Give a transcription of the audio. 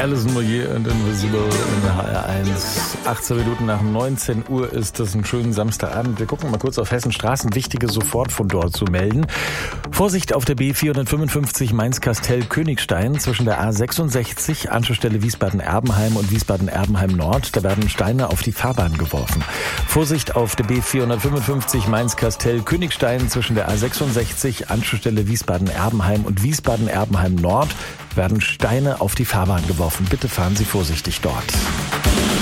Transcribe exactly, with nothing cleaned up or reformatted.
Alison Moyet und Invisible in H R eins. achtzehn Minuten nach neunzehn Uhr ist das ein schönen Samstagabend. Wir gucken mal kurz auf Hessens Straßen. Wichtige sofort von dort zu melden. Vorsicht auf der B vierhundertfünfundfünfzig Mainz-Kastell-Königstein zwischen der A sechsundsechzig, Anschlussstelle Wiesbaden-Erbenheim und Wiesbaden-Erbenheim-Nord. Da werden Steine auf die Fahrbahn geworfen. Vorsicht auf der B vierhundertfünfundfünfzig Mainz-Kastell-Königstein zwischen der A sechsundsechzig, Anschlussstelle Wiesbaden-Erbenheim und Wiesbaden-Erbenheim-Nord werden Steine auf die Fahrbahn geworfen. Bitte fahren Sie vorsichtig dort.